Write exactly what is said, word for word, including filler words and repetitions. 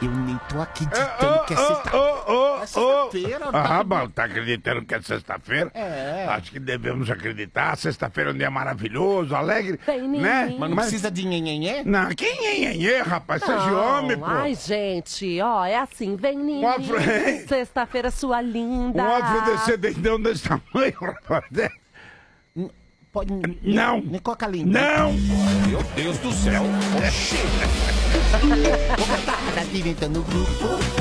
Eu nem tô acreditando que é sexta- oh, oh, é sexta-feira. Ah, bom, tá acreditando que é sexta-feira? É. Acho que devemos acreditar. Sexta-feira é um dia maravilhoso, alegre, Tem né? ninguém. Mas não precisa de nhenhenhê? Não, quem é, é, rapaz? Seja homem, pô. Ai, gente, ó, é assim, vem ninguém. afro- Sexta-feira, sua linda. Um afrodescendentão desse tamanho, rapaz. né? Pode... Não. Nem coca linda. Não! Meu Deus do céu. Oxi. Tá inventando o grupo.